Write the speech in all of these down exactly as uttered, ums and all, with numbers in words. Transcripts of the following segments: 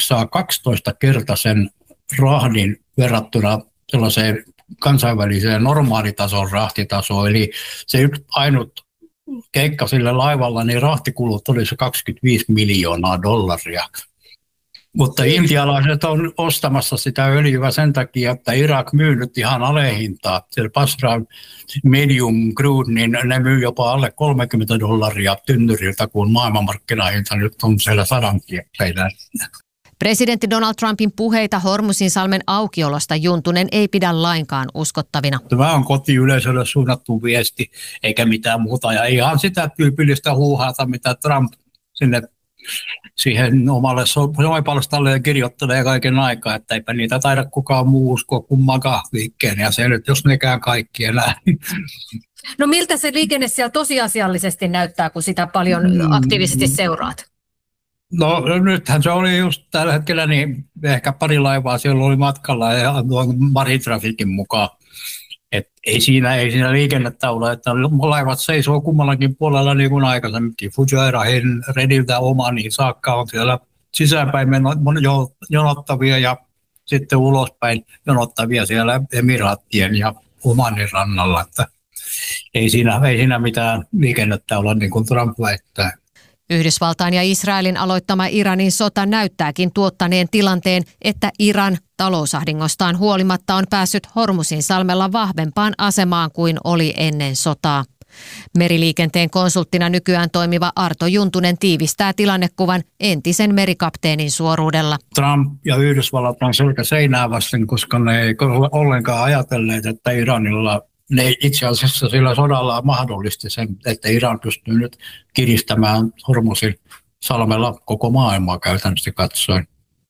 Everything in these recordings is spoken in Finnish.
maksaa kaksitoista-kertaisen rahdin verrattuna sellaiseen kansainväliseen normaalitason rahtitasoon. Eli se yksi ainut keikka sillä laivalla, niin rahtikulut oli se kaksikymmentäviisi miljoonaa dollaria. Mutta intialaiset on ostamassa sitä öljyä sen takia, että Irak myy nyt ihan alehintaa. Se Basra medium crude, niin ne myy jopa alle kolmekymmentä dollaria tynnyriltä, kun maailmanmarkkinahinta nyt on siellä sadan kieppeillä. Presidentti Donald Trumpin puheita Hormuzinsalmen aukiolosta Juntunen ei pidä lainkaan uskottavina. Tämä on kotiyleisölle suunnattu viesti, eikä mitään muuta. Ja ihan sitä tyypillistä huuhaata, mitä Trump sinne siihen omalle somepalstalle kirjoittelee kaiken aikaa, että eipä niitä taida kukaan muu uskoa kuin makahliikkeen. Ja se nyt, jos nekään kaikki enää. No miltä se liikenne siellä tosiasiallisesti näyttää, kun sitä paljon aktiivisesti seuraat? No nythän se oli just tällä hetkellä, niin ehkä pari laivaa siellä oli matkalla ja tuon Maritrafikin mukaan. Et ei, siinä, ei siinä liikennettä ole, että laivat seisoo kummallakin puolella niin kuin aikaisemminkin. Fujairahien rediltä Omaniin saakka on siellä sisäänpäin jonottavia ja sitten ulospäin jonottavia siellä Emiraattien ja Omanin rannalla. Että ei, siinä, ei siinä mitään liikennettä ole, niin kuin Trump väittää. Yhdysvaltain ja Israelin aloittama Iranin sota näyttääkin tuottaneen tilanteen, että Iran talousahdingostaan huolimatta on päässyt Hormuzinsalmella vahvempaan asemaan kuin oli ennen sotaa. Meriliikenteen konsulttina nykyään toimiva Arto Juntunen tiivistää tilannekuvan entisen merikapteenin suoruudella. Trump ja Yhdysvallat on selkä seinää vasten, koska ne ei ollenkaan ajatelleet, että Iranilla ne itse asiassa sillä sodalla mahdollisti sen, että Iran pystyy nyt kiristämään Hormuzinsalmella koko maailmaa käytännössä katsoen.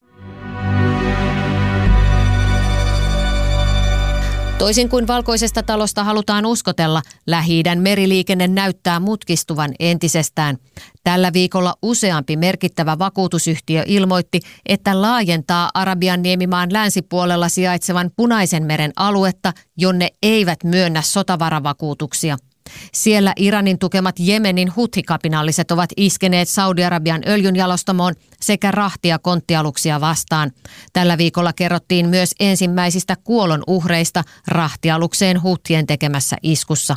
Toisin kuin Valkoisesta talosta halutaan uskotella, Lähi-idän meriliikenne näyttää mutkistuvan entisestään. Tällä viikolla useampi merkittävä vakuutusyhtiö ilmoitti, että laajentaa Arabian niemimaan länsipuolella sijaitsevan Punaisen meren aluetta, jonne eivät myönnä sotavaravakuutuksia. Siellä Iranin tukemat Jemenin huthi-kapinalliset ovat iskeneet Saudi-Arabian öljynjalostamoon sekä rahti- ja konttialuksia vastaan. Tällä viikolla kerrottiin myös ensimmäisistä kuolonuhreista rahtialukseen huthien tekemässä iskussa.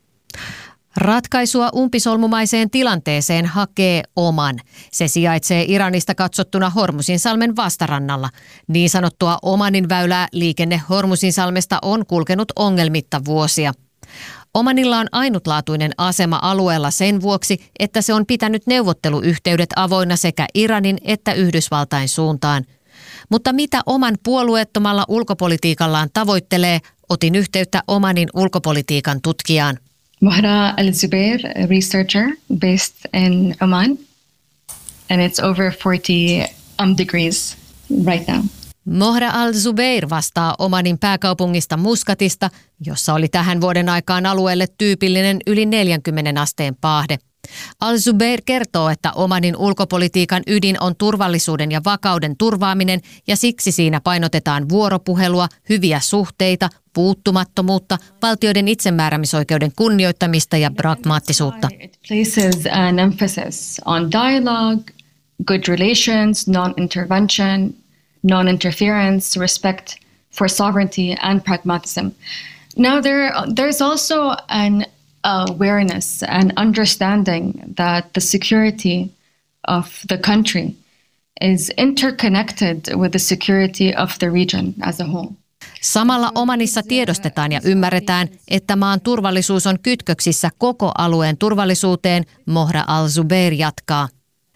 Ratkaisua umpisolmumaiseen tilanteeseen hakee Oman. Se sijaitsee Iranista katsottuna Hormuzinsalmen vastarannalla. Niin sanottua Omanin väylää liikenne Hormuzinsalmesta on kulkenut ongelmitta vuosia. Omanilla on ainutlaatuinen asema alueella sen vuoksi, että se on pitänyt neuvotteluyhteydet avoinna sekä Iranin että Yhdysvaltain suuntaan. Mutta mitä Oman puolueettomalla ulkopolitiikallaan tavoittelee, otin yhteyttä Omanin ulkopolitiikan tutkijaan. Mohra Al-Zubair, researcher based in Oman, and it's over forty um, degrees right now. Mohra Al-Zubair vastaa Omanin pääkaupungista Muskatista, jossa oli tähän vuoden aikaan alueelle tyypillinen yli neljänkymmenen asteen paahde. Al-Zubair kertoo, että Omanin ulkopolitiikan ydin on turvallisuuden ja vakauden turvaaminen ja siksi siinä painotetaan vuoropuhelua, hyviä suhteita, puuttumattomuutta, valtioiden itsemääräämisoikeuden kunnioittamista ja pragmaattisuutta. It places an emphasis on dialogue, good relations, non-intervention, non-interference, respect for sovereignty and pragmatism. Now there, there's also an awareness and understanding that the security of the country is interconnected with the security of the region as a whole. Samalla Omanissa tiedostetaan ja ymmärretään, että maan turvallisuus on kytköksissä koko alueen turvallisuuteen, Mohra Al-Zubair jatkaa.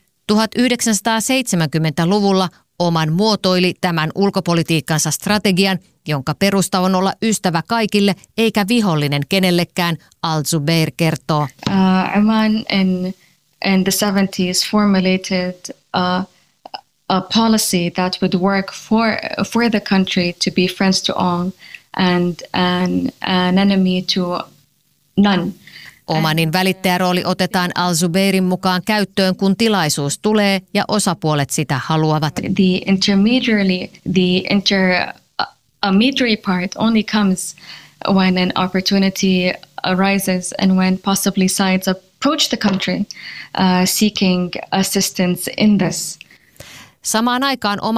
tuhatyhdeksänsataaseitsemänkymmentäluvulla Oman muotoili tämän ulkopolitiikkansa strategian, jonka perusta on olla ystävä kaikille eikä vihollinen kenellekään, Al-Zubair kertoo. Uh, Oman in, in the seventies formulated a, a policy that would work for, for the country to be friends to all and an, an enemy to none. Omanin välittäjärooli otetaan Al-Zubairin mukaan käyttöön, kun tilaisuus tulee ja osapuolet sitä haluavat. The intermediary, the intermediary part only comes when an opportunity arises and when possibly sides approach the country uh, seeking assistance in this. Samaan aikaan Oman